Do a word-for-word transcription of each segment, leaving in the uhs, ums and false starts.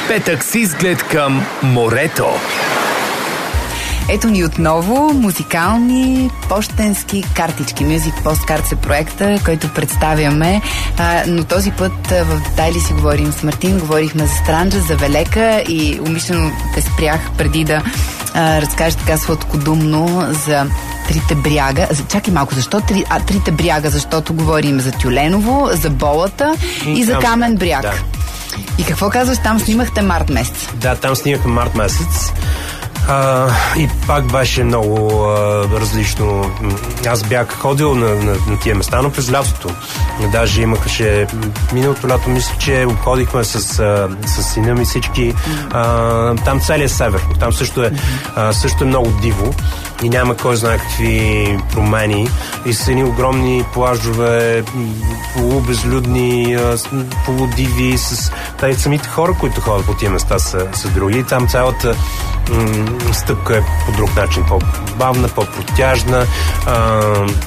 Петък с изглед към морето. Ето ни отново музикални пощенски картички. Music Postcards е проекта, който представяме, а, но този път а, в детайли си говорим с Мартин. Говорихме за Странджа, за Велека и умишлено те спрях преди да а, разкажа така сладкодумно за Трите бряга. Чакай малко, защо три, а, Трите бряга? Защото говорим за Тюленово, за Болата и, и за Камен бряг. Да. И какво казваш, там снимахте март месец? Да, там снимахме март месец. Uh, и пак беше много uh, различно. Аз бях ходил на, на, на тия места, но през лятото. Даже имаше миналото лято, мисля, че обходихме с, uh, с сина ми всички uh, там целият север. Там също е, uh, също е много диво и няма кой знае какви промени. И са едни огромни плажове, полубезлюдни, uh, полудиви, с тези самите хора, които ходят по тия места са, са други. Там цялата стъпка е по друг начин, по-бавна, по-протяжна, а,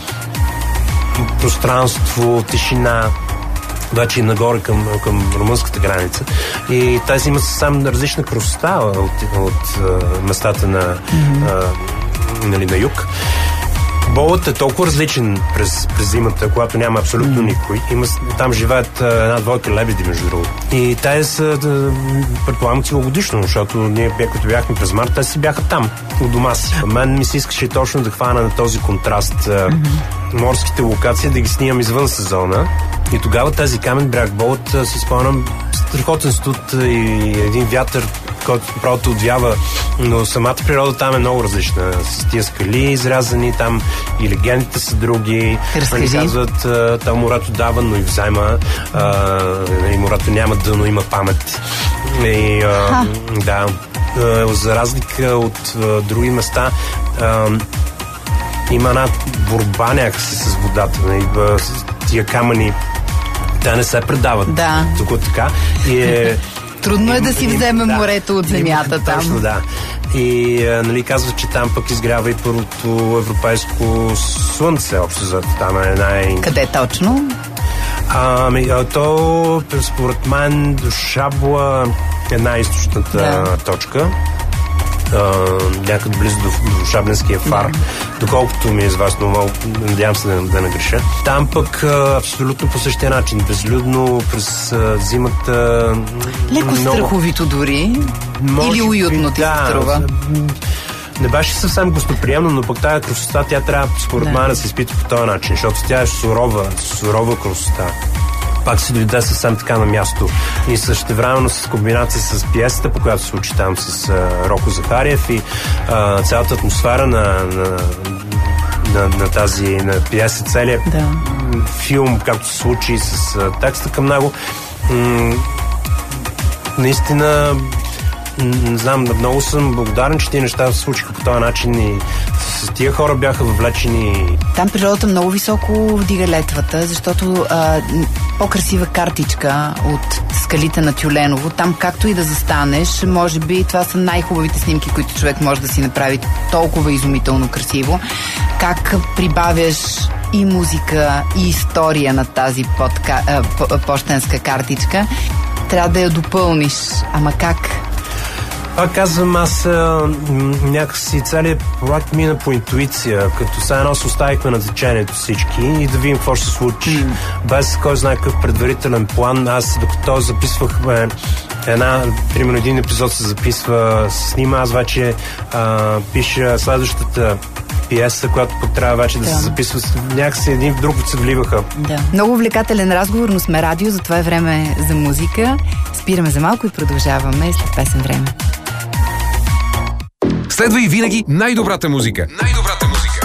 пространство, тишина, вече и нагоре към, към румънската граница. И тази има съвсем различна красота от, от, от местата на, mm-hmm. а, нали, на юг. Болът е толкова различен през, през зимата, когато няма абсолютно mm. никой. Има, там живеят една двойка лебеди, между другото. И те са, предполагам, целогодишно, защото ние, като бяхме през март, те си бяха там, у дома си. Мен ми се искаше точно да хвана на този контраст mm-hmm. морските локации, да ги снимам извън сезона. И тогава тази Камен бряг, Болът, си спомням, страхотен студ и един вятър, който правото отвява, но самата природа там е много различна. С тия скали изрязани, там и легендите са други. Разкажи. Казват, там морето дава, но и взема. А, и морето няма дъно, има памет. И, а, да, а, за разлика от а, други места, а, има една борба някакси с водата. И, а, тия камъни, те не се предават. Да. Тук така. И е трудно е да си вземе да, морето от земята им, там. Точно, да. И нали, казва, че там пък изгрява и първото европейско слънце, общо за там е най... Къде точно? Ами, то, според мен, до Шабла е най-източната да. точка. Uh, някъде близо до, до Шабленския фар, да. Доколкото ми е известно, много, надявам се да, да нагреша. Там пък uh, абсолютно по същия начин, безлюдно, през uh, зимата. Леко много... страховито дори? Може или уютно ти да, се струва? Не беше съвсем гостоприемно, но пък тази красота, тя трябва според мен да. да се изпита по този начин, защото тя е сурова, сурова красота. Пак си дойде съвсем така на място. И същевременно с комбинация с пиесата, по която се случи там с а, Роко Захариев и а, цялата атмосфера на, на, на, на тази на пиеса, целият да. филм, както се случи с а, текста към него. М- наистина не знам, много съм благодарен, че тези неща се случиха по този начин и с тия хора бяха въвлечени. Там природата много високо вдига летвата, защото а, по-красива картичка от скалите на Тюленово, там както и да застанеш, може би това са най-хубавите снимки, които човек може да си направи, толкова изумително красиво. Как прибавяш и музика, и история на тази подка, а, по, пощенска картичка, трябва да я допълниш. Ама как? Пак казвам, аз а, някакси целият проект мина по интуиция, като сега едно се оставихме на течението всички и да видим какво ще се случи. Mm. Без кой знае какъв предварителен план. Аз докато записвахме една, примерно един епизод се записва, се снима, аз вече а, пиша следващата пиеса, която пък трябва вече да, да се записва. Някакси един в друг се вливаха. Да. Много увлекателен разговор, но сме радио, затова е време за музика. Спираме за малко и продължаваме след песен време. Следва и винаги най-добрата музика. Най-добрата